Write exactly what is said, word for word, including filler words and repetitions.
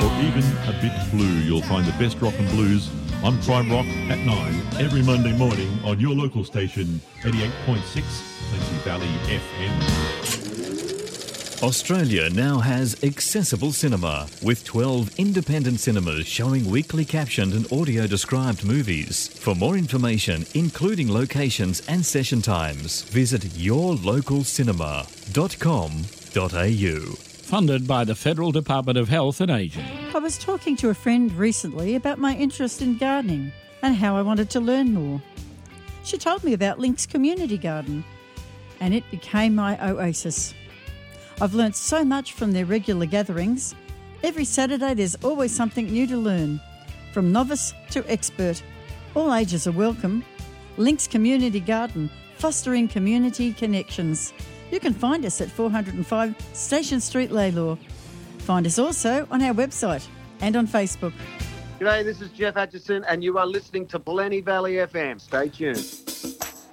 even a bit blue. You'll find the best rock and blues on Prime Rock at nine every Monday morning on your local station, eighty-eight point six Plenty Valley F M. Australia now has accessible cinema, with twelve independent cinemas showing weekly captioned and audio-described movies. For more information, including locations and session times, visit your local cinema dot com dot a u. Funded by the Federal Department of Health and Ageing. I was talking to a friend recently about my interest in gardening and how I wanted to learn more. She told me about Link's Community Garden, and it became my oasis. I've learnt so much from their regular gatherings. Every Saturday there's always something new to learn, from novice to expert. All ages are welcome. Link's Community Garden, fostering community connections. You can find us at four oh five Station Street, Lalor. Find us also on our website and on Facebook. G'day, this is Jeff Atchison and you are listening to Plenty Valley F M. Stay tuned.